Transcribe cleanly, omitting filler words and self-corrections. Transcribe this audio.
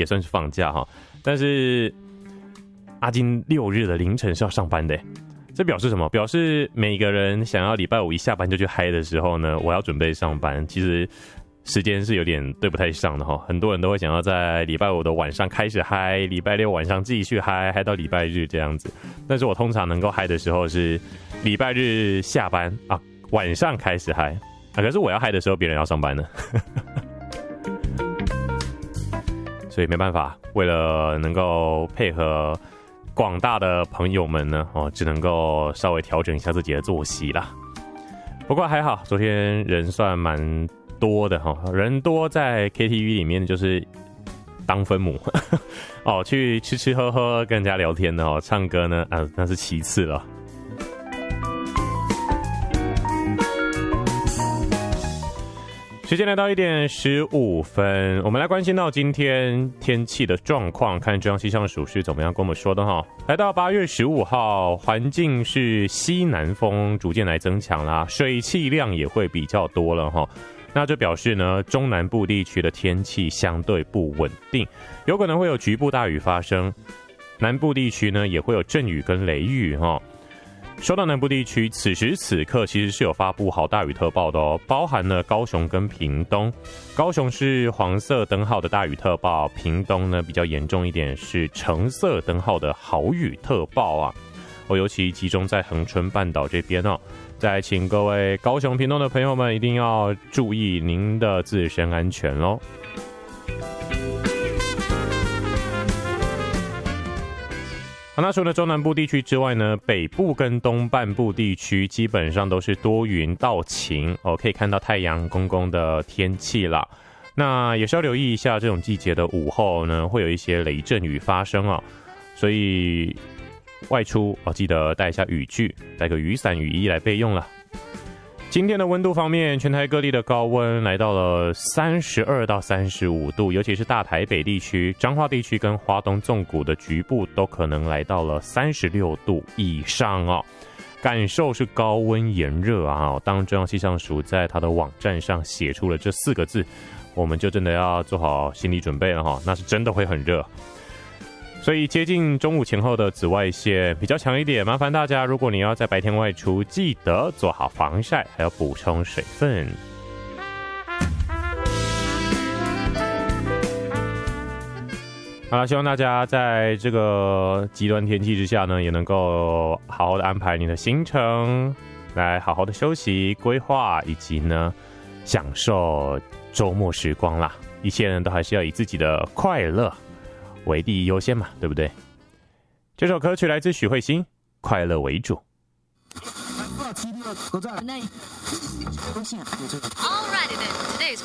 也算是放假哈。但是阿金6日的凌晨是要上班的，这表示什么？表示每个人想要礼拜5一下班就去嗨的时候呢，我要准备上班，其实时间是有点对不太上的哈。很多人都会想要在礼拜5的晚上开始嗨，礼拜6晚上继续嗨，嗨到礼拜日这样子。但是我通常能够嗨的时候是礼拜日下班啊，晚上开始嗨啊。可是我要嗨的时候，别人要上班呢。所以没办法，为了能够配合广大的朋友们呢，只能够稍微调整一下自己的作息啦。不过还好，昨天人算蛮多的哈，人多在 KTV 里面就是当分母去吃吃喝喝跟人家聊天的唱歌呢那是其次了。时间来到1点15分，我们来关心到今天天气的状况，看中央气象署是怎么样跟我们说的哈。来到8月15号，环境是西南风逐渐来增强啦，水汽量也会比较多了哈。那这表示呢，中南部地区的天气相对不稳定，有可能会有局部大雨发生。南部地区呢也会有阵雨跟雷雨哈。说到南部地区，此时此刻其实是有发布豪大雨特报的哦，包含了高雄跟屏东。高雄是黄色灯号的大雨特报，屏东呢比较严重一点是橙色灯号的豪雨特报啊。尤其集中在恒春半岛这边哦。再请各位高雄屏东的朋友们一定要注意您的自身安全咯。好，那除了中南部地区之外呢，北部跟东半部地区基本上都是多云到晴可以看到太阳公公的天气啦。那也是要留意一下这种季节的午后呢，会有一些雷阵雨发生所以外出记得带一下雨具，带个雨伞雨衣来备用了。今天的温度方面，全台各地的高温来到了32到35度，尤其是大台北地区、彰化地区跟花东纵谷的局部都可能来到了36度以上感受是高温炎热当中央气象署在他的网站上写出了这4个字，我们就真的要做好心理准备了那是真的会很热。所以接近中午前后的紫外线比较强一点，麻烦大家如果你要在白天外出，记得做好防晒，还要补充水分。好了，希望大家在这个极端天气之下呢，也能够好好的安排你的行程，来好好的休息规划，以及呢享受周末时光啦。一切人都还是要以自己的快乐为第一优先嘛，对不对？这首歌曲来自许慧欣，快乐为主。 Alrighty then, today's